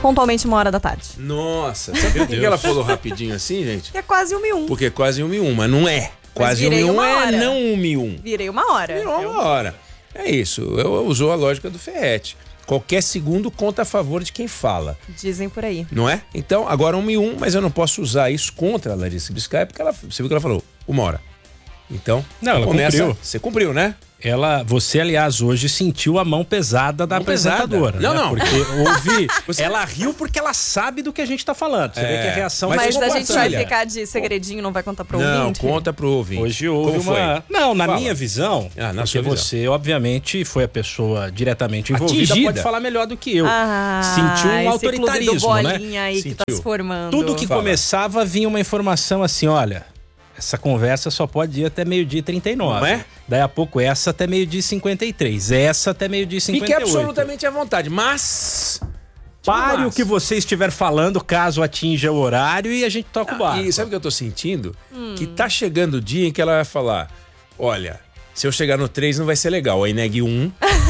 pontualmente 1h da tarde. Nossa, sabe por que ela falou rapidinho assim, gente? Que é quase 1h01. Porque é quase 1h01, mas não é. Quase 1h01 é não 1h01. Virei 1h. Virou 1h. É isso, eu usou a lógica do Ferretti. Qualquer segundo conta a favor de quem fala. Dizem por aí. Não é? Então, agora 1h01, mas eu não posso usar isso contra a Larissa Biscay, porque você viu que ela falou 1h. Então, não, ela cumpriu. Você cumpriu, né? Você, aliás, hoje sentiu a mão pesada da apresentadora. Não, né? não. Porque ela riu porque ela sabe do que a gente tá falando. Você vê que a reação... Mas a gente vai ficar de segredinho, não vai contar pro ouvinte? Não, conta pro ouvinte. Hoje houve uma... Não, na minha visão, na porque sua você, obviamente, foi a pessoa diretamente envolvida, atingida. pode falar melhor do que eu. Sentiu um autoritarismo, né? Aí que tá se formando. Tudo que começava, vinha uma informação assim, olha... Essa conversa só pode ir até 12h39. Não é? Daí a pouco essa até 12h53. Essa até 12h58. Fique absolutamente à vontade, mas... Pare o que você estiver falando, caso atinja o horário, e a gente toca o barco. E sabe o que eu tô sentindo? Que tá chegando o dia em que ela vai falar, olha, se eu chegar no 3 não vai ser legal, aí negue 1.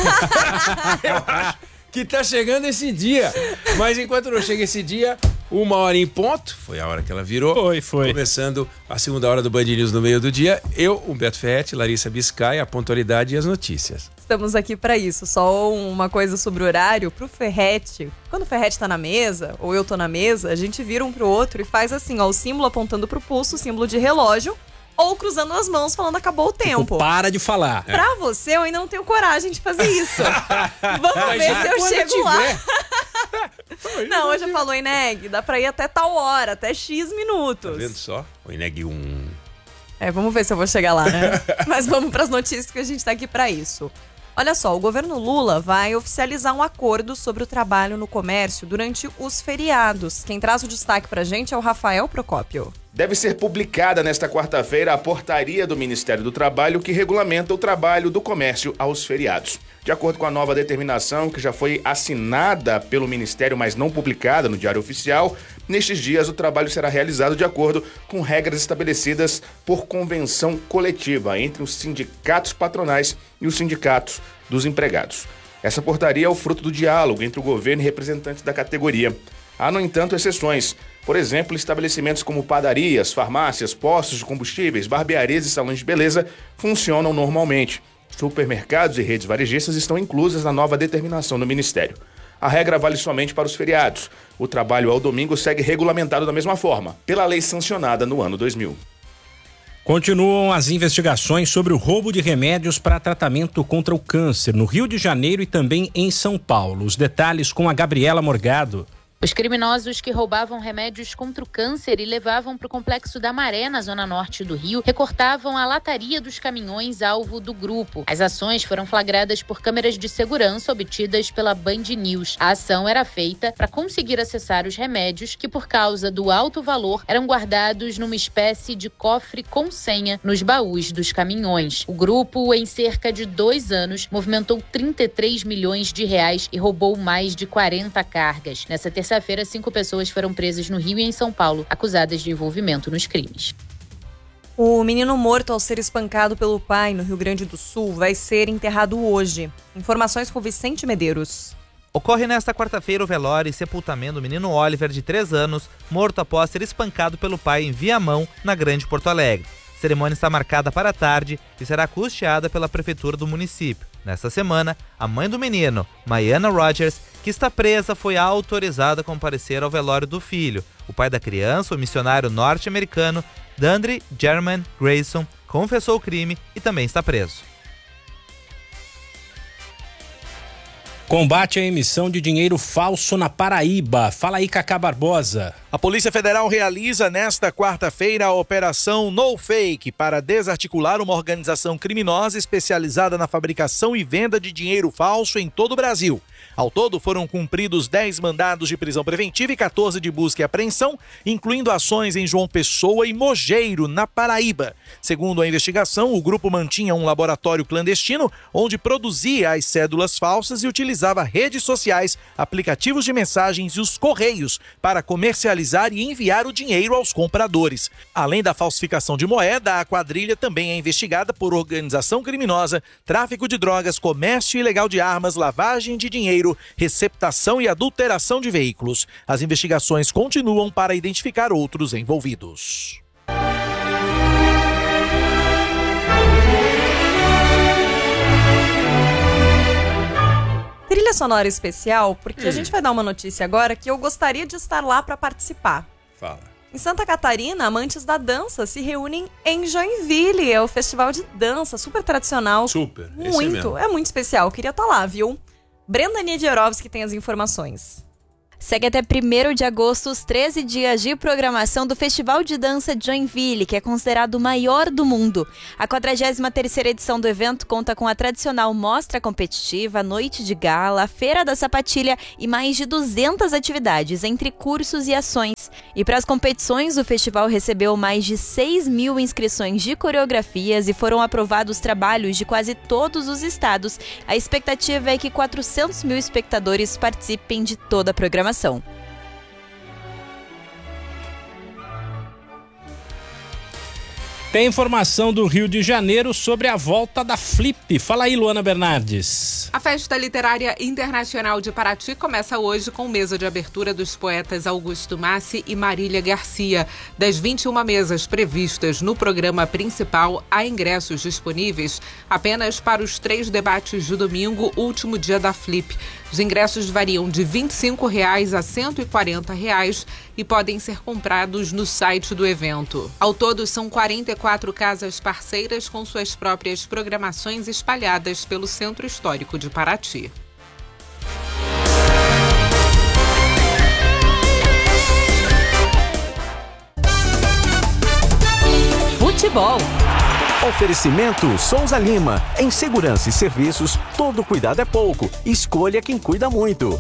Eu acho que tá chegando esse dia. Mas enquanto não chega esse dia... 1h em ponto, foi a hora que ela virou. Foi. Começando a segunda hora do Band News no meio do dia. Eu, Humberto Ferretti, Larissa Biscay, a pontualidade e as notícias. Estamos aqui para isso. Só uma coisa sobre o horário. Pro Ferretti, quando o Ferretti tá na mesa, ou eu tô na mesa, a gente vira um pro outro e faz assim, ó, o símbolo apontando pro pulso, o símbolo de relógio, ou cruzando as mãos falando acabou o tempo. Para de falar. Pra você, eu ainda não tenho coragem de fazer isso. Vamos ver se eu chego lá. Não, hoje falou, Ineg, dá pra ir até tal hora, até X minutos. Tá vendo só? O Ineg 1. Vamos ver se eu vou chegar lá, né? Mas vamos pras notícias que a gente tá aqui pra isso. Olha só, o governo Lula vai oficializar um acordo sobre o trabalho no comércio durante os feriados. Quem traz o destaque pra gente é o Rafael Procópio. Deve ser publicada nesta quarta-feira a portaria do Ministério do Trabalho que regulamenta o trabalho do comércio aos feriados. De acordo com a nova determinação, que já foi assinada pelo Ministério, mas não publicada no Diário Oficial, nestes dias o trabalho será realizado de acordo com regras estabelecidas por convenção coletiva entre os sindicatos patronais e os sindicatos dos empregados. Essa portaria é o fruto do diálogo entre o governo e representantes da categoria. Há, no entanto, exceções. Por exemplo, estabelecimentos como padarias, farmácias, postos de combustíveis, barbearias e salões de beleza funcionam normalmente. Supermercados e redes varejistas estão inclusas na nova determinação do Ministério. A regra vale somente para os feriados. O trabalho ao domingo segue regulamentado da mesma forma, pela lei sancionada no ano 2000. Continuam as investigações sobre o roubo de remédios para tratamento contra o câncer no Rio de Janeiro e também em São Paulo. Os detalhes com a Gabriela Morgado. Os criminosos que roubavam remédios contra o câncer e levavam para o Complexo da Maré, na zona norte do Rio, recortavam a lataria dos caminhões alvo do grupo. As ações foram flagradas por câmeras de segurança obtidas pela Band News. A ação era feita para conseguir acessar os remédios que, por causa do alto valor, eram guardados numa espécie de cofre com senha nos baús dos caminhões. O grupo, em cerca de 2 anos, movimentou 33 milhões de reais e roubou mais de 40 cargas. Nessa terça-feira, 5 pessoas foram presas no Rio e em São Paulo, acusadas de envolvimento nos crimes. O menino morto ao ser espancado pelo pai no Rio Grande do Sul vai ser enterrado hoje. Informações com Vicente Medeiros. Ocorre nesta quarta-feira o velório e sepultamento do menino Oliver, de 3 anos, morto após ser espancado pelo pai em Viamão, na Grande Porto Alegre. A cerimônia está marcada para a tarde e será custeada pela prefeitura do município. Nesta semana, a mãe do menino, Maiana Rogers, que está presa, foi autorizada a comparecer ao velório do filho. O pai da criança, o missionário norte-americano Dandre German Grayson, confessou o crime e também está preso. Combate à emissão de dinheiro falso na Paraíba. Fala aí, Cacá Barbosa. A Polícia Federal realiza nesta quarta-feira a Operação No Fake para desarticular uma organização criminosa especializada na fabricação e venda de dinheiro falso em todo o Brasil. Ao todo, foram cumpridos 10 mandados de prisão preventiva e 14 de busca e apreensão, incluindo ações em João Pessoa e Mogeiro, na Paraíba. Segundo a investigação, o grupo mantinha um laboratório clandestino onde produzia as cédulas falsas e utilizava redes sociais, aplicativos de mensagens e os correios para comercializar e enviar o dinheiro aos compradores. Além da falsificação de moeda, a quadrilha também é investigada por organização criminosa, tráfico de drogas, comércio ilegal de armas, lavagem de dinheiro dinheiro, receptação e adulteração de veículos. As investigações continuam para identificar outros envolvidos. Trilha sonora especial, porque a gente vai dar uma notícia agora que eu gostaria de estar lá para participar. Fala. Em Santa Catarina, amantes da dança se reúnem em Joinville. É o festival de dança, super tradicional. Super, esse Muito, mesmo. é muito especial. Queria estar lá, viu? Brenda Niedierovski tem as informações. Segue até 1º de agosto os 13 dias de programação do Festival de Dança de Joinville, que é considerado o maior do mundo. A 43ª edição do evento conta com a tradicional mostra competitiva, noite de gala, feira da sapatilha e mais de 200 atividades, entre cursos e ações. E para as competições, o festival recebeu mais de 6.000 inscrições de coreografias e foram aprovados trabalhos de quase todos os estados. A expectativa é que 400.000 espectadores participem de toda a programação. Tem informação do Rio de Janeiro sobre a volta da Flip. Fala aí, Luana Bernardes. A Festa Literária Internacional de Paraty começa hoje com mesa de abertura dos poetas Augusto Massi e Marília Garcia. Das 21 mesas previstas no programa principal, há ingressos disponíveis apenas para os 3 debates de domingo, último dia da Flip. Os ingressos variam de R$ 25 a R$ 140 e podem ser comprados no site do evento. Ao todo, são 44 casas parceiras com suas próprias programações espalhadas pelo Centro Histórico de Paraty. Futebol. Oferecimento Souza Lima. Em segurança e serviços, todo cuidado é pouco. Escolha quem cuida muito.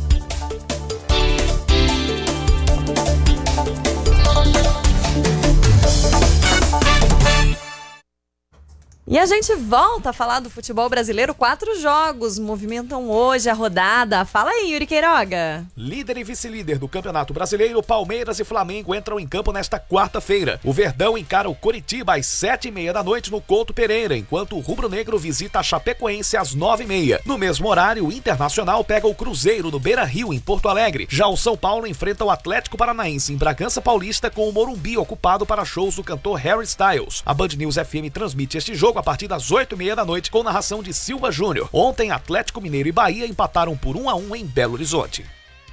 E a gente volta a falar do futebol brasileiro. 4 jogos movimentam hoje a rodada. Fala aí, Yuri Queiroga. Líder e vice-líder do Campeonato Brasileiro, Palmeiras e Flamengo entram em campo nesta quarta-feira. O Verdão encara o Coritiba às 7h30 da noite no Couto Pereira, enquanto o Rubro Negro visita a Chapecoense às 9h30. No mesmo horário, o Internacional pega o Cruzeiro no Beira-Rio, em Porto Alegre. Já o São Paulo enfrenta o Atlético Paranaense em Bragança Paulista, com o Morumbi ocupado para shows do cantor Harry Styles. A Band News FM transmite este jogo a partir das 8h30 da noite com narração de Silva Júnior. Ontem, Atlético Mineiro e Bahia empataram por 1-1 em Belo Horizonte.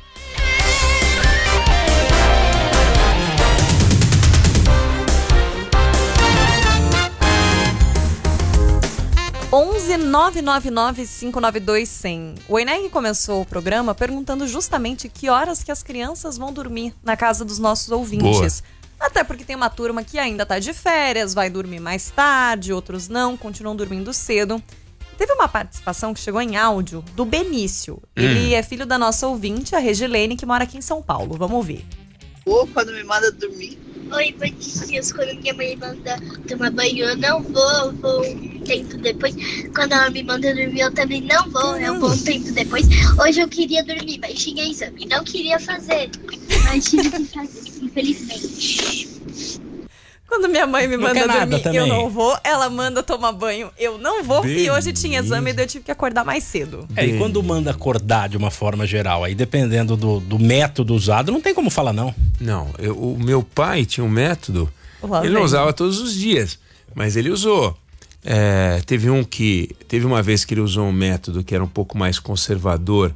11-999-592-100. O Eneg começou o programa perguntando justamente que horas que as crianças vão dormir na casa dos nossos ouvintes. Boa. Até porque tem uma turma que ainda tá de férias, vai dormir mais tarde, outros não, continuam dormindo cedo. Teve uma participação que chegou em áudio do Benício. Ele é filho da nossa ouvinte, a Regilene, que mora aqui em São Paulo. Vamos ouvir. Quando me manda dormir. Oi, Bonitinhos. Quando minha mãe manda tomar banho, eu não vou um tempo depois. Quando ela me manda dormir, eu também não vou, eu vou um tempo depois. Hoje eu queria dormir, mas tinha exame. Não queria fazer, mas tive que fazer, infelizmente. Quando minha mãe me manda dormir, eu não vou. Ela manda tomar banho, eu não vou. E hoje tinha exame e eu tive que acordar mais cedo. E quando manda acordar de uma forma geral, aí dependendo do método usado, não tem como falar não. Não, o meu pai tinha um método, ele não usava todos os dias, mas ele usou. Teve uma vez que ele usou um método que era um pouco mais conservador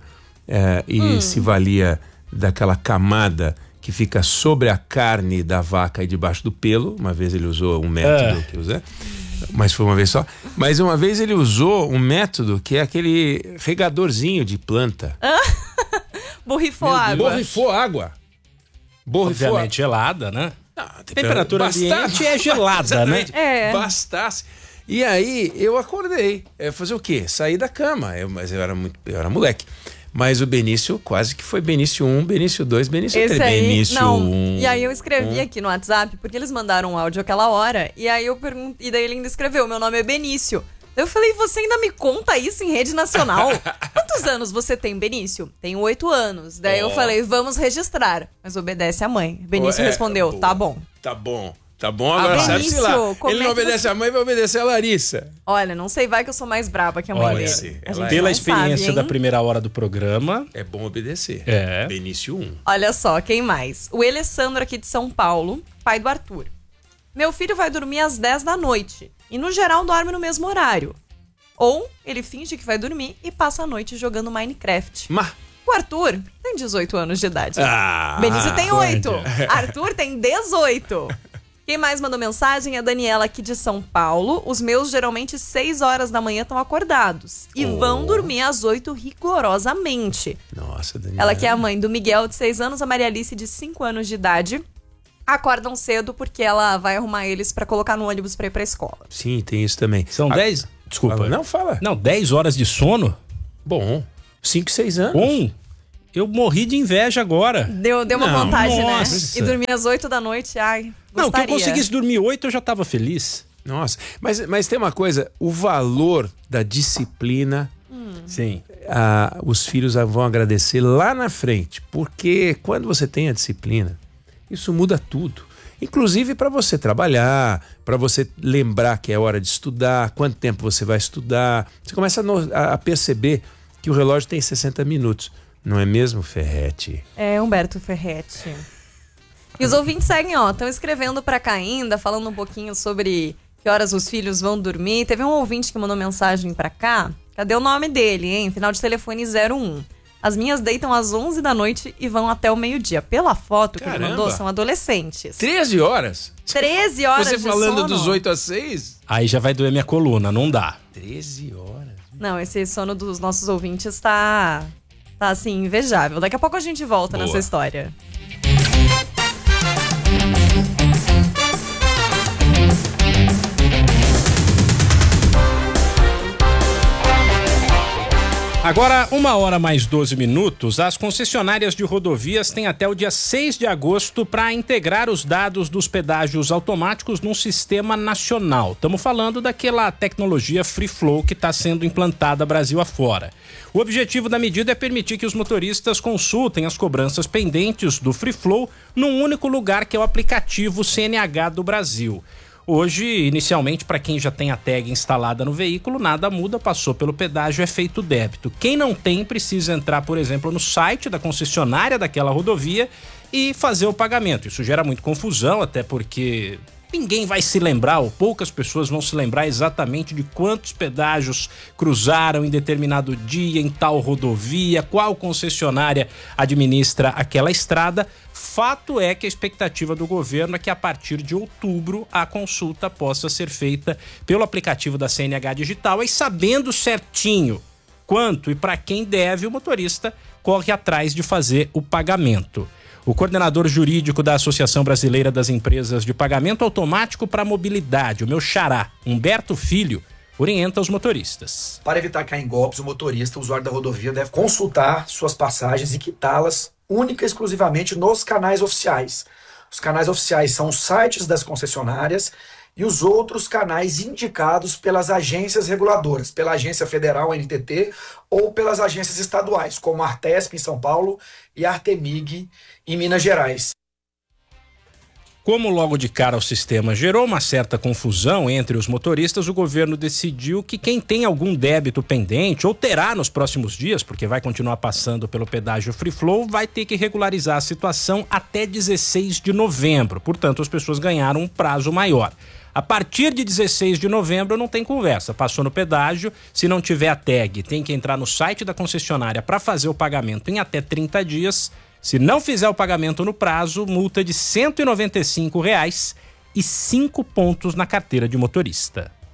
e se valia daquela camada que fica sobre a carne da vaca e debaixo do pelo. Uma vez ele usou um método que usa, mas foi uma vez só. Mas uma vez ele usou um método que é aquele regadorzinho de planta. Borrifou água. Borrifou água. Obviamente gelada, né? Temperatura ambiente é gelada, né? Bastasse. E aí eu acordei. Fazer o quê? Sair da cama. Mas eu era moleque. Mas o Benício quase que foi Benício 1, Benício 2, Benício 3. Benício 1. E aí eu escrevi aqui no WhatsApp, porque eles mandaram um áudio aquela hora, e aí eu perguntei, e daí ele ainda escreveu, meu nome é Benício. Eu falei, você ainda me conta isso em rede nacional? Quantos anos você tem, Benício? Tenho 8 anos. Daí eu falei, vamos registrar. Mas obedece a mãe. Benício respondeu, tá bom. Tá Tá bom? Agora sabe-se lá. Ele não obedece a mãe, vai obedecer a Larissa. Olha, não sei, vai que eu sou mais braba que a mãe dele. Pela experiência da primeira hora do programa... É bom obedecer. É. Benício 1. Olha só, quem mais? O Alessandro aqui de São Paulo, pai do Arthur. Meu filho vai dormir às 10 da noite e, no geral, dorme no mesmo horário. Ou ele finge que vai dormir e passa a noite jogando Minecraft. O Arthur tem 18 anos de idade. Benício tem 8. Arthur tem 18. Quem mais mandou mensagem é a Daniela aqui de São Paulo. Os meus, geralmente, 6 horas da manhã estão acordados. E vão dormir às 8 rigorosamente. Nossa, Daniela. Ela que é a mãe do Miguel, de 6 anos, a Maria Alice, de 5 anos de idade. Acordam cedo porque ela vai arrumar eles pra colocar no ônibus pra ir pra escola. Sim, tem isso também. São 10... Desculpa. Não, fala. Não, 10 horas de sono? Bom, 5, 6 anos. Eu morri de inveja agora. Deu uma vontade, né? E dormir às 8 da noite, ai, gostaria. Não, que eu conseguisse dormir 8, eu já tava feliz. Nossa, mas tem uma coisa, o valor da disciplina... Sim. Os filhos vão agradecer lá na frente, porque quando você tem a disciplina, isso muda tudo. Inclusive para você trabalhar, para você lembrar que é hora de estudar, quanto tempo você vai estudar. Você começa a perceber que o relógio tem 60 minutos. Não é mesmo, Ferretti? É, Humberto Ferretti. E os ouvintes seguem, estão escrevendo para cá ainda, falando um pouquinho sobre que horas os filhos vão dormir. Teve um ouvinte que mandou mensagem para cá. Cadê o nome dele, hein? Final de telefone 01. As minhas deitam às 11 da noite e vão até o meio-dia. Pela foto que ele mandou, são adolescentes. 13 horas? 13 horas de sono. Você falando dos 8 às 6? Aí já vai doer minha coluna, não dá. 13 horas? Não, esse sono dos nossos ouvintes tá assim, invejável. Daqui a pouco a gente volta nessa história. Agora, 1h mais 12 minutos, as concessionárias de rodovias têm até o dia 6 de agosto para integrar os dados dos pedágios automáticos num sistema nacional. Estamos falando daquela tecnologia Free Flow que está sendo implantada Brasil afora. O objetivo da medida é permitir que os motoristas consultem as cobranças pendentes do Free Flow num único lugar, que é o aplicativo CNH do Brasil. Hoje, inicialmente, para quem já tem a tag instalada no veículo, nada muda, passou pelo pedágio, é feito débito. Quem não tem, precisa entrar, por exemplo, no site da concessionária daquela rodovia e fazer o pagamento. Isso gera muita confusão, até porque ninguém vai se lembrar, ou poucas pessoas vão se lembrar exatamente de quantos pedágios cruzaram em determinado dia, em tal rodovia, qual concessionária administra aquela estrada. Fato é que a expectativa do governo é que a partir de outubro a consulta possa ser feita pelo aplicativo da CNH Digital, e sabendo certinho quanto e para quem deve, o motorista corre atrás de fazer o pagamento. O coordenador jurídico da Associação Brasileira das Empresas de Pagamento Automático para a Mobilidade, o meu xará, Humberto Filho, orienta os motoristas. Para evitar cair em golpes, o motorista, o usuário da rodovia, deve consultar suas passagens e quitá-las única e exclusivamente nos canais oficiais. Os canais oficiais são os sites das concessionárias e os outros canais indicados pelas agências reguladoras, pela Agência Federal, ANTT, ou pelas agências estaduais, como a Artesp em São Paulo e a Artemig em Minas Gerais. Como logo de cara o sistema gerou uma certa confusão entre os motoristas, o governo decidiu que quem tem algum débito pendente, ou terá nos próximos dias, porque vai continuar passando pelo pedágio Free Flow, vai ter que regularizar a situação até 16 de novembro. Portanto, as pessoas ganharam um prazo maior. A partir de 16 de novembro não tem conversa. Passou no pedágio, se não tiver a tag, tem que entrar no site da concessionária para fazer o pagamento em até 30 dias. Se não fizer o pagamento no prazo, multa de R$ 195 e 5 pontos na carteira de motorista.